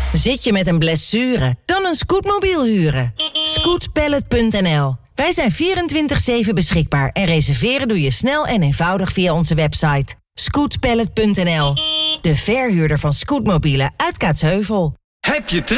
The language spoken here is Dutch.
Zit je met een blessure? Dan een scootmobiel huren. Scootpallet.nl. Wij zijn 24/7 beschikbaar en reserveren doe je snel en eenvoudig via onze website. Scootpallet.nl. De verhuurder van scootmobielen uit Kaatsheuvel. Heb je